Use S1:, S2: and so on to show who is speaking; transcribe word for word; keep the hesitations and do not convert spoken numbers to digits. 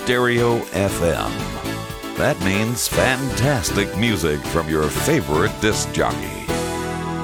S1: Stereo F M. That means fantastic music from your favorite disc jockey.